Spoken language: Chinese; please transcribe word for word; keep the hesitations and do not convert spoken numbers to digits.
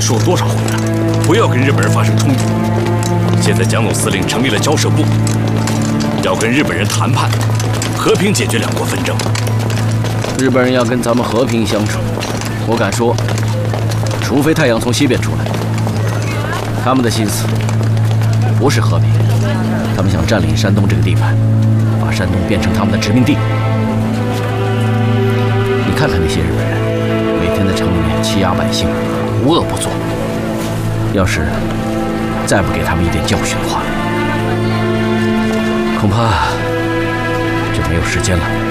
说多少回了，不要跟日本人发生冲突。现在蒋总司令成立了交涉部，要跟日本人谈判，和平解决两国纷争。 日本人要跟咱们和平相处，我敢说，除非太阳从西边出来，他们的心思不是和平，他们想占领山东这个地盘，把山东变成他们的殖民地。你看看那些日本人，每天在城里面欺压百姓，无恶不作。要是再不给他们一点教训的话，恐怕就没有时间了。